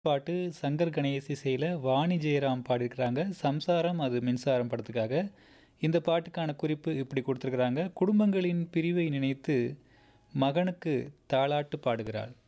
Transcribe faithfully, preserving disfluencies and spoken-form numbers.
பாட்டு சங்கர் கணேஷ் இசையில் வாணி ஜெயராம் பாடியிருக்கிறாங்க. சம்சாரம் அது மின்சாரம் படத்துக்காக. இந்த பாட்டுக்கான குறிப்பு இப்படி கொடுத்துருக்குறாங்க. குடும்பங்களின் பிரிவை நினைத்து மகனுக்கு தாலாட்டு பாடுகிறாள்.